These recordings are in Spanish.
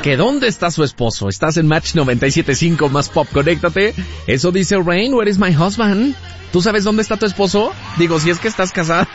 que ¿dónde está su esposo? Estás en Match 97.5 más pop, conéctate. Eso dice Rain, where is my husband? ¿Tú sabes dónde está tu esposo? Digo, si es que estás casada.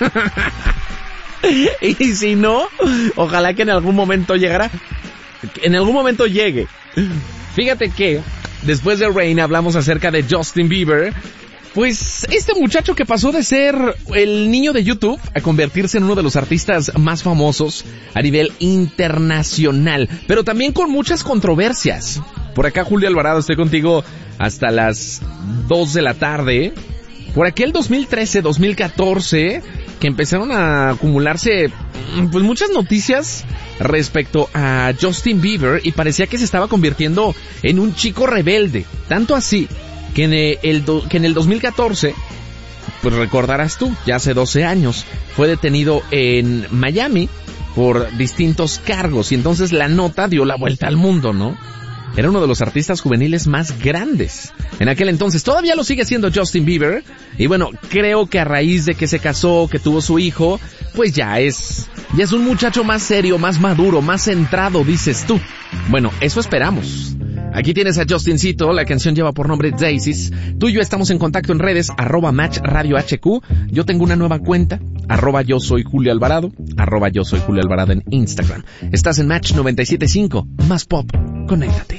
Y si no, ojalá que en algún momento llegara. En algún momento llegue. Fíjate que después de Rain hablamos acerca de Justin Bieber. Pues este muchacho que pasó de ser el niño de YouTube a convertirse en uno de los artistas más famosos a nivel internacional, pero también con muchas controversias. Por acá Julio Alvarado, estoy contigo hasta las 2 de la tarde. Por aquel 2013, 2014, que empezaron a acumularse pues muchas noticias respecto a Justin Bieber y parecía que se estaba convirtiendo en un chico rebelde, tanto así que en el 2014, pues recordarás tú, ya hace 12 años, fue detenido en Miami por distintos cargos y entonces la nota dio la vuelta al mundo, ¿no? Era uno de los artistas juveniles más grandes en aquel entonces. Todavía lo sigue siendo Justin Bieber y bueno, creo que a raíz de que se casó, que tuvo su hijo, pues ya es un muchacho más serio, más maduro, más centrado, dices tú. Bueno, eso esperamos. Aquí tienes a Justincito, la canción lleva por nombre Daisies. Tú y yo estamos en contacto en redes, @Match Radio HQ. Yo tengo una nueva cuenta, @yo soy Julio Alvarado, @yo soy Julio Alvarado en Instagram. Estás en Match 97.5, más pop, conéctate.